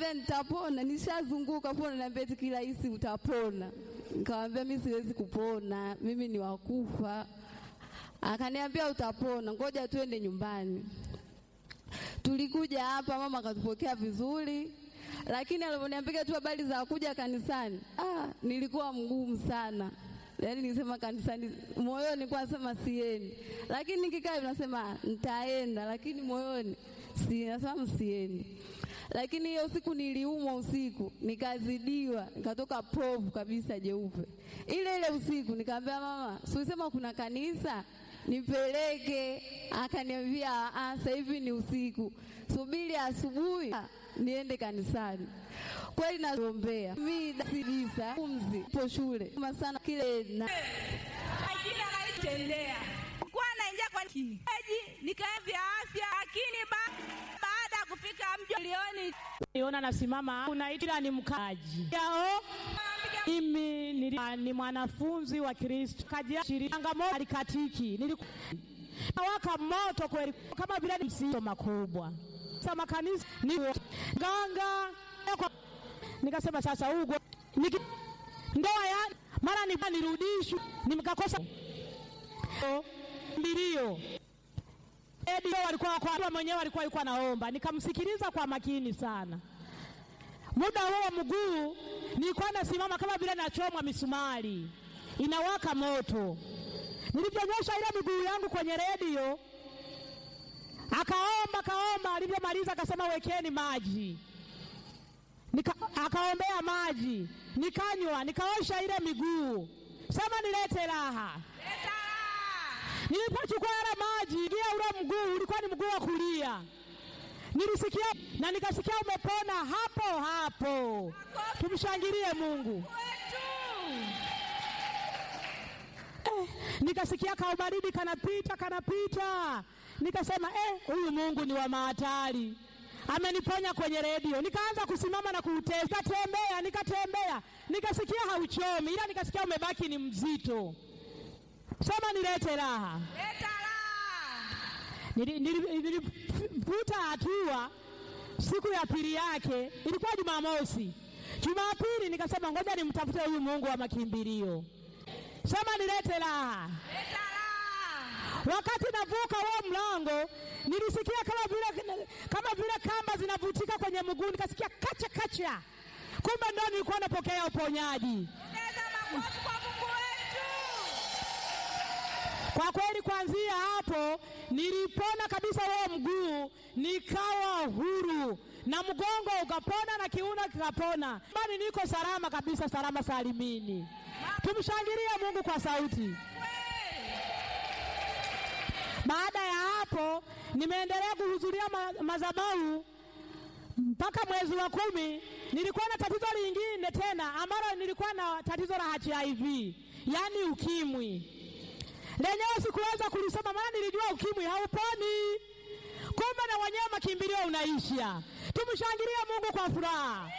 Nikamwambia nitapona, nishazunguka pona, niambia kirahisi utapona. Nikamwambia mimi siwezi kupona, mimi ni wakufa. Akaniambia utapona, ngoja tuende nyumbani. Tulikuja hapa, mama akatupokea vizuri, lakini aliponiambia tu habari za kuja kanisani, nilikuwa mgumu sana. Yaani nisema kanisani, moyoni nilikuwa nasema siendi. Lakini nikikaa nasema nitaenda, lakini moyoni nasema siendi. Lakini hiyo siku niliumwa usiku, nikazidiwa, nikatoka povu kabisa jeupe. Ile usiku nikamwambia mama, "Ulisema kuna kanisa, nipeleke." Akaniambia, "Sasa hivi ni usiku. Subiri asubuhi niende kanisani." Kweli naombea. Mimi kabisa pumzi po shule. Kama sana kile na ajina alitendea. Kwa naingia kwa nikaevya afya, lakini baada ya kufika mji niona nasimama unaitwa ni mkaji. Yao mimi ni mwanafunzi wa Kristo. Kaja changamoto alikatiki. Nilikuwaka moto kweli kama vile msito makubwa. Sasa makanisa ni ganga. Nikasema sasa hugo ndoa ya mara nirudishwe nimkakosa mbilio. Ndio walikuwa kwa mwenyewe alikuwa naomba, nikamsikiliza kwa makini sana. Muda huo mguu nilikuwa nasimama kama vile nachomwa misumari, inawaka moto. Nilivyonyosha ile miguu yangu kwenye redio, akaomba, alivyomaliza akasema wekeni maji. Akaombea maji, nikanywa, nikaosha ile miguu. Sema nilete raha. Leta raha. Nilipochukua ile maji, ngia ule mguu ulikuwa ni mguu wa kulia. Nilisikia na nikasikia umepona hapo. Tumshangilie Mungu. Nikasikia kaubaridi kanapita. Nikasema huyu Mungu ni wa mahatari. Ameniponya kwenye redio. Nikaanza kusimama na kuuteza. Nikatembea. Nikasikia hauchomi, ila nikasikia umebaki ni mzito. Sema nilete raha. Leta raha. Nilivuta hatua. Siku ya pili yake ilikuwa Jumamosi. Jumapili nikasema ngoja nimtafute huyu Mungu wa makimbilio. Sema nilete raha. Leta raha. Wakati navuka huo mlango, nilisikia kama vile kamba zinavutika kwenye mguu. Nikasikia kacha. Kumbe ndio nilikuwa napokea uponyaji. Ongeza makofi kwa Mungu wetu. Kwa kweli kuanzia hapo nilipona kabisa huo mguu, nikawa huru. Na mgongo ukapona na kiuno kikapona. Bali niko salama kabisa, salama salimini. Tumshangilie Mungu kwa sauti. Baada ya hapo nimeendelea kuhudhuria madhabahu mpaka mwezi wa 10. Nilikuwa na tatizo lingine tena ambalo nilikuwa na tatizo la HIV, yani ukimwi. Lenyewe sikuweza kulisoma maana nilijua ukimwi hauponi. Kumbe na wenyewe makimbilio unaisha. Tumshangilie Mungu kwa furaha.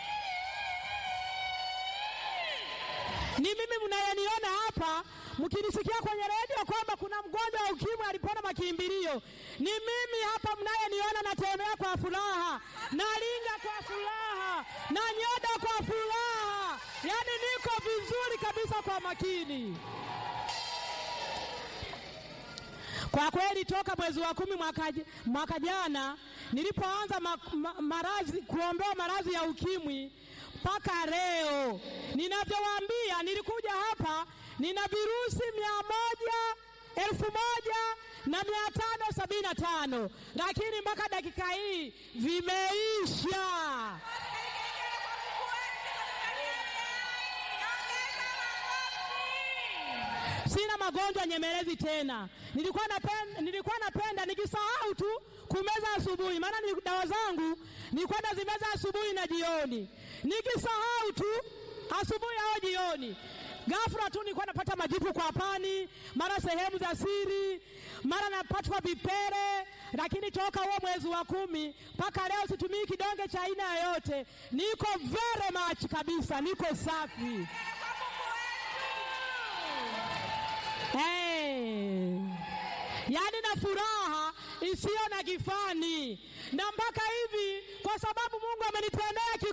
Ni mimi mnayeniona hapa mkinisikia kwenye redio kwamba kuna mgonjwa wa ukimwi alipona makimbilio. Ni mimi hapa mnayeniona natembea kwa furaha, nalinga kwa furaha, na nyoda kwa furaha. Yaani niko vizuri kabisa kwa makini. Kwa kweli toka mwezi wa 10 mwaka jana nilipoanza kuombewa maradhi ya ukimwi mpaka leo ninavyowaambia, nilikuja hapa nina virusi 1,575, lakini mpaka dakika hii vimeisha. Sina magonjwa nyemelezi tena. Nilikuwa napenda nikisahau tu kumeza asubuhi, maana ni dawa zangu nilikuwa nazimeza asubuhi na jioni. Nikisahau tu asubuhi au jioni, ghafla tu nilikuwa napata majipu kwa pani, mara sehemu za siri, mara napatwa vipele. Lakini toka huo mwezi wa 10 mpaka leo situmii kidonge cha aina yoyote. Niko very much kabisa, niko safi. Yaani na furaha isiyo na kifani. Na mpaka hivi kwa sababu Mungu amenitendea